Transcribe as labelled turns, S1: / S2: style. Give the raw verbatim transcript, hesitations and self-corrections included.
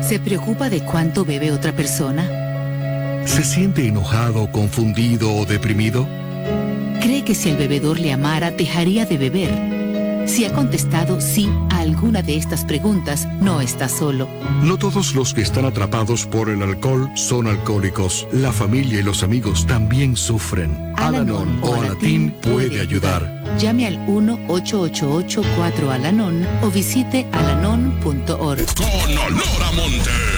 S1: ¿Se preocupa de cuánto bebe otra persona?
S2: ¿Se siente enojado, confundido o deprimido?
S1: ¿Cree que si el bebedor le amara, dejaría de beber? Si ha contestado sí a alguna de estas preguntas, no está solo.
S2: No todos los que están atrapados por el alcohol son alcohólicos. La familia y los amigos también sufren. Al-Anon o Alatín puede ayudar.
S1: Llame al uno ocho ocho ocho cuatro Al-Anon o visite alanon punto org.
S3: Con olor a monte.